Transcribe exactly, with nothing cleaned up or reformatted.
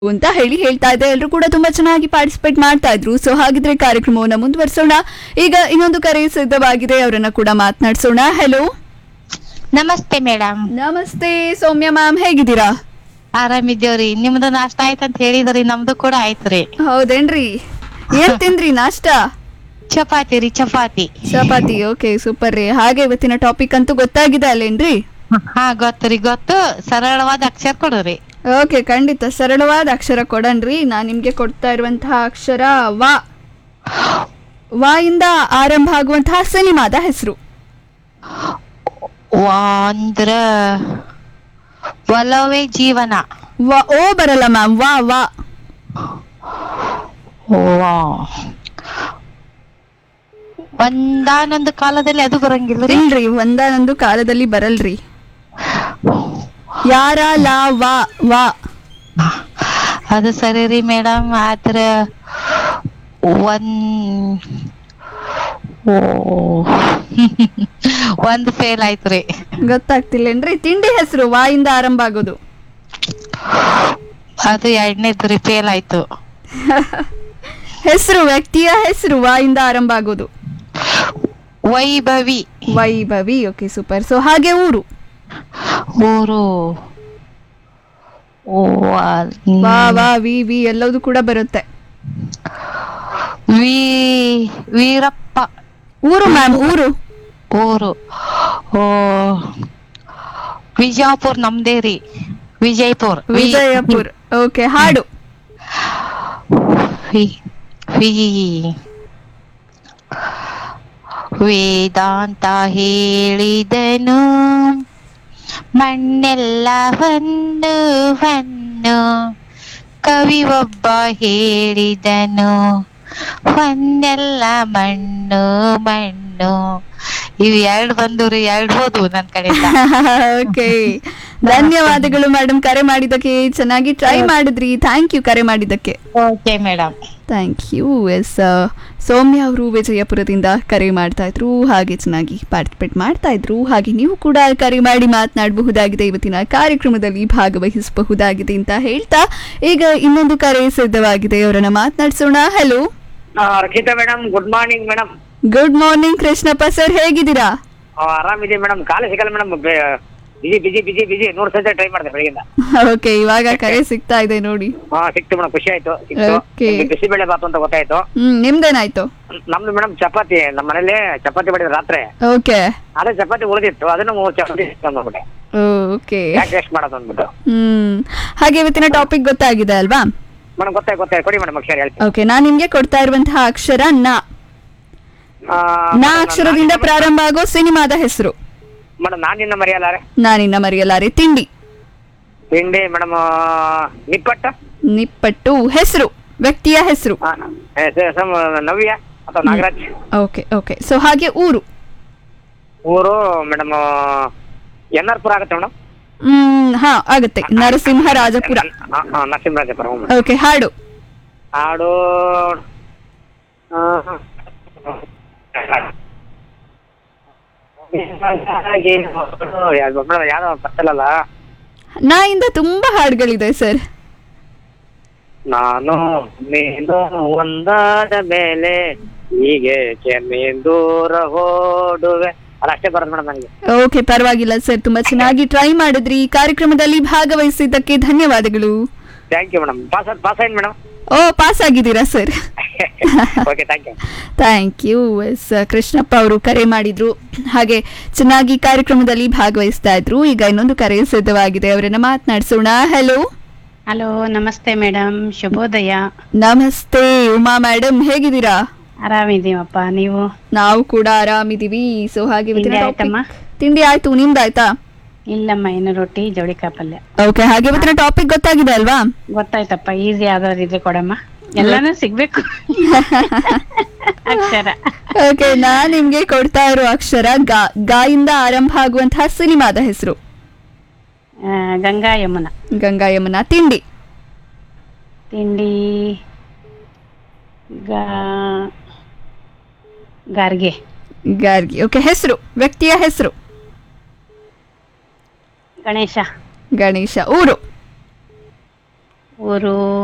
ಅಂತ ಹೇಳಿ ಹೇಳ್ತಾ ಇದ್ದೆ. ಎಲ್ಲರೂ ಕೂಡ ತುಂಬಾ ಚೆನ್ನಾಗಿ ಪಾರ್ಟಿಸಿಪೇಟ್ ಮಾಡ್ತಾ ಇದ್ರು. ಸೊ ಹಾಗಿದ್ರೆ ಕಾರ್ಯಕ್ರಮವನ್ನ ಮುಂದುವರಿಸೋಣ. ಈಗ ಇನ್ನೊಂದು ಕರೆ ಸಿದ್ಧವಾಗಿದೆ, ಅವರನ್ನ ಕೂಡ ಮಾತನಾಡಿಸೋಣ. ಹೆಲೋ, ನಮಸ್ತೆ ಮೇಡಮ್. ನಮಸ್ತೆ ಸೌಮ್ಯ ಮ್ಯಾಮ್, ಹೇಗಿದ್ದೀರಾ? ಆರಾಮಿದ್ದೇವ್ರಿ. ನಿಮ್ದು ನಾಷ್ಟ ಆಯ್ತಂತ ಹೇಳಿದ್ರಿ, ನಮ್ದು ಕೂಡ ಆಯ್ತ್ರಿ. ಹೌದೇನ್ರಿ? ಏನ್ ತಿಂದ್ರಿ ನಾಷ್ಟ? ಚಪಾತಿ ರೀ, ಚಪಾತಿ. ಚಪಾತಿ. ಓಕೆ, ಸೂಪರ್ ರೀ. ಹಾಗೆ ಇವತ್ತಿನ ಟಾಪಿಕ್ ಅಂತೂ ಗೊತ್ತಾಗಿದೆ ಅಲ್ಲೇನ್ರಿ? ಹಾ ಗೊತ್ತರಿ, ಗೊತ್ತು. ಸರಳವಾದ ಅಕ್ಷರ ಕೊಡ್ರಿ. ಓಕೆ, ಖಂಡಿತ ಸರಳವಾದ ಅಕ್ಷರ ಕೊಡನ್ರಿ. ನಾನ್ ನಿಮ್ಗೆ ಕೊಡ್ತಾ ಇರುವಂತಹ ಅಕ್ಷರ ವ. ವ ಇಂದ ಆರಂಭ ಆಗುವಂತಹ ಸಿನಿಮಾದ ಹೆಸರು. ಅಂದ್ರ ಒಲವೇ ಜೀವನ. ವ ಓ ಬರಲ್ಲ ಮ್ಯಾಮ್, ವಾ ವಾ. ವಾ. ಒಂದಾನೊಂದು ಕಾಲದಲ್ಲಿ ಅದು ಬರಂಗಿಲ್ರಿ. ಇಲ್ರಿ, ಒಂದಾನೊಂದು ಕಾಲದಲ್ಲಿ ಬರಲ್ರಿ. ಯಾರ ಲಾ ವಾ ವಾ. ಅದು ಸರಿ ರೀ ಮೇಡಮ್. ಆದ್ರ ಒಂದ್ ಓ ಒಂದ್ ಫೇಲ್ ಆಯ್ತ್ರಿ. ಗೊತ್ತಾಗ್ತಿಲ್ಲೇನ್ರಿ? ತಿಂಡಿ ಹೆಸರು ವಾ ಇಂದ ಆರಂಭ ಆಗೋದು. ಅದು ಎರಡನೇದು ರೀ, ಫೇಲ್ ಆಯ್ತು. ಹೆಸರು, ವ್ಯಕ್ತಿಯ ಹೆಸರು ವಾ ಇಂದ ಆರಂಭ ಆಗೋದು. Vaibhavi. Vaibhavi. Okay, super. So ಹಾಗೆ ಊರು. ಊರು ವಾ ವಾ ವಿ ವಿ ಎಲ್ಲವೂ ಕೂಡ ಬರುತ್ತೆ. ವಿ ವೀರಪ್ಪ. ಊರು ಮ್ಯಾಮ್, ಊರು. ಊರು ಓ ವಿಜಯಪುರ್. ನಮ್ದೇ ರೀ, ವಿಜಯಪುರ್. ವಿಜಯಪುರ್. ಓಕೆ, ಹಾಡು. ವೇದಾಂತ ಹೇಳಿದನು, ಮಣ್ಣೆಲ್ಲ ಹೊನ್ನು ಹೊನ್ನು. ಕವಿ ಒಬ್ಬ ಹೇಳಿದನು, ಹೊನ್ನೆಲ್ಲ ಮಣ್ಣು ಮಣ್ಣು. ಇವು ಎರಡು ಬಂದೂರಿ, ಎರಡು ಹೋದ್ವು ನನ್ ಕಡೆಯಿಂದ. ಓಕೆ, ಧನ್ಯವಾದಗಳು ಮೇಡಮ್ ಕರೆ ಮಾಡಿದ್ದಕ್ಕೆ. ಚೆನ್ನಾಗಿ ಟ್ರೈ ಮಾಡಿದ್ರಿ. ಥ್ಯಾಂಕ್ ಯು ಕರೆ ಮಾಡಿದ್ದಕ್ಕೆ. Okay madam, thank you. S, ಸೌಮ್ಯ ಅವರು ವಿಜಯಪುರದಿಂದ ಕರೆ ಮಾಡ್ತಾ ಇದ್ರು. ಹಾಗೆ ಚೆನ್ನಾಗಿ ಪಾರ್ಟಿಸಿಪೇಟ್ ಮಾಡ್ತಾ ಇದ್ರು. ಹಾಗೆ ನೀವು ಕೂಡ ಕರೆ ಮಾಡಿ ಮಾತನಾಡಬಹುದಾಗಿದೆ, ಇವತ್ತಿನ ಕಾರ್ಯಕ್ರಮದಲ್ಲಿ ಭಾಗವಹಿಸಬಹುದಾಗಿದೆ ಅಂತ ಹೇಳ್ತಾ ಈಗ ಇನ್ನೊಂದು ಕರೆ ಸಿದ್ಧವಾಗಿದೆ, ಅವರನ್ನ ಮಾತನಾಡಿಸೋಣ. Hello Rakshita madam, good morning madam. Good morning Krishnappa sir, ಹೇಗಿದ್ದೀರಾ? ಆರಾಮಿದೆ ಮೇಡಮ್. ಕಾಲ ಸಿಗಲ್ಲ madam, busy busy busy busy ನೂರ್ ಸತಿ ಟ್ರೈ ಮಾಡಿದೆ ಬೆಳಗಿಂದ. ಓಕೆ, ಇವಾಗ ಕರೆ ಸಿಗ್ತಾ ಇದೆ ನೋಡಿ. ಹಾ, ಸಿಕ್ತು ಮೇಡಮ್, ಖುಷಿ ಆಯ್ತು. Okay. ಬಿಸಿಬೇಳೆ ಬಾತು ಅಂತ ಗೊತ್ತಾಯ್ತು. ಹ್ಮ್, ನಿಮ್ದೇನಾಯ್ತು? ನಮ್ದು ಮೇಡಮ್ ಚಪಾತಿ. ನಮ್ಮ ಮನೇಲಿ ಚಪಾತಿ ಮಾಡಿದ್ರು ರಾತ್ರಿ. ಓಕೆ. ಅದೇ ಚಪಾತಿ ಉಳಿದಿತ್ತು, ಅದನ್ನು ಮೂರು ಚಪಾತಿ ತಂದ್ಬಿಟ್ಟೆ. ಓಕೆ, ಯಾಕೆ ವೇಸ್ಟ್ ಮಾಡೋದು ಅಂದ್ಬಿಟ್ಟು. ಹ್ಮ್. ಹಾಗೆ ಇವತ್ತಿನ ಟಾಪಿಕ್ ಗೊತ್ತಾಗಿದೆ ಅಲ್ವಾ? ಮೇಡಮ್ ಗೊತ್ತಾಯ್ತು ಗೊತ್ತಾಯ್ತು ಕೊಡಿ ಮೇಡಮ್ ಅಕ್ಷರ ಹೇಳ್ತೀನಿ. ಓಕೆ, ನಾನ್ ನಿಮ್ಗೆ ಕೊಡ್ತಾ ಇರುವಂತಹ ಅಕ್ಷರ ನ. ಆ, ನಾ ಅಕ್ಷರದಿಂದ ಪ್ರಾರಂಭ ಆಗೋ ಸಿನಿಮಾದ ಹೆಸರು. ಮೇಡಮ್ ನಾನಿನ್ನ ಮರೆಯಲಾರೆ. ನಾನಿನ್ನ ಮರೆಯಲಾರೆ. ತಿಂಡಿ. ತಿಂಡಿ ಮೇಡಮ್ ನಿಪ್ಪಟ್ಟ. ನಿಪ್ಪಟ್ಟು. ಹೆಸರು, ವ್ಯಕ್ತಿಯ ಹೆಸರು. ಆ, ಏ, ಸ- ಸಮ್- ನವ್ಯ ಅಥವಾ ನಾಗರಾಜ್. Okay okay. ಸೊ ಹಾಗೆ ಊರು. ಊರು ಮೇಡಮ್ ಎನ್ ಆರ್ ಪುರ ಆಗುತ್ತೆ ಮೇಡಮ್. ಹ್ಮ್, ಹಾ ಆಗುತ್ತೆ. ನರಸಿಂಹರಾಜಪುರ. ನರಸಿಂಹರಾಜಪುರ. ಓಕೆ, ಹಾಡು. ಹಾಡು ಆ, ಯಾವ್ದು ಮೇಡಮ್, ಯಾವ್ದೋ ಬರ್ತಲ್ಲ. ನಾ ಇಂದ ತುಂಬಾ ಹಾಡುಗಳಿದೆ ಸರ್. ನಾನು ನೀನು ಒಂದಾದ ಮೇಲೆ ಹೀಗೆ ಚೆನ್ನೀನ್ ದೂರ ಓಡುವೆ. ಅಲ್ಲ, ಅಷ್ಟೇ ಬರೋದು ಮೇಡಮ್ ನನಗೆ. ಓಕೆ, ಪರವಾಗಿಲ್ಲ ಸರ್, ತುಂಬಾ ಚೆನ್ನಾಗಿ ಟ್ರೈ ಮಾಡಿದ್ರಿ. ಕಾರ್ಯಕ್ರಮದಲ್ಲಿ ಭಾಗವಹಿಸಿದ್ದಕ್ಕೆ ಧನ್ಯವಾದಗಳು. Thank you madam. Pass pass ಆಯ್ತು ಮೇಡಮ್. ಓ, ಪಾಸ್ ಆಗಿದ್ದೀರಾ sir? Okay, thank you. Thank you. S, Krishnappa ಅವರು ಕರೆ ಮಾಡಿದ್ರು. ಹಾಗೆ ಚೆನ್ನಾಗಿ ಕಾರ್ಯಕ್ರಮದಲ್ಲಿ ಭಾಗವಹಿಸ್ತಾ ಇದ್ರು. ಈಗ ಇನ್ನೊಂದು ಕರೆ ಸಿದ್ಧವಾಗಿದೆ, ಅವರನ್ನ ಮಾತನಾಡಿಸೋಣ. ಹೆಲೋ. ಹಲೋ, ನಮಸ್ತೆ ಮೇಡಮ್, ಶುಭೋದಯ. ನಮಸ್ತೆ ಉಮಾ ಮೇಡಮ್, ಹೇಗಿದ್ದೀರಾ? ಆರಾಮಿದೀವಪ್ಪ, ನೀವು? ನಾವು ಕೂಡ ಆರಾಮಿದೀವಿ. ಸೊ ಹಾಗೆ ಇವತ್ತಿನ ತಿಂಡಿ topic- ಆಯ್ತಮ್ಮ? ತಿಂಡಿ ಆಯ್ತು, ನಿಮ್ದಾಯ್ತಾ? ಇಲ್ಲಮ್ಮ, ಇನ್ನು ರೊಟ್ಟಿ ಜೋಳಿಕಾಯಿ ಪಲ್ಯ. ಓಕೆ, ಹಾಗೆ ಇವತ್ತಿನ ಟಾಪಿಕ್ ಗೊತ್ತಾಗಿದೆ ಅಲ್ವಾ? ಗೊತ್ತಾಯ್ತಪ್ಪ. ಈಸಿ ಯಾವ್ದಾದ್ರು ಇದ್ರೆ ಕೊಡಮ್ಮ, ಎಲ್ಲಾನು ಸಿಗ್ಬೇಕು. ಅಕ್ಷರ. ಓಕೆ, ನಾನ್ ನಿಮ್ಗೆ ಕೊಡ್ತಾ ಇರೋ ಅಕ್ಷರ ಗಾ. ಗಾ ಇಂದ ಆರಂಭ ಆಗುವಂತಹ ಸಿನಿಮಾದ ಹೆಸರು. ಆ, ಗಂಗಾ ಯಮುನಾ. ಗಂಗಾ ಯಮುನಾ. ತಿಂಡಿ. ತಿಂಡಿ ಗಾ ಗಾರ್ಗೆ. ಗಾರ್ಗಿ. ಓಕೆ, ಹೆಸರು, ವ್ಯಕ್ತಿಯ ಹೆಸರು. ಗಣೇಶ. ಗಣೇಶ. ಊರು. ಊರು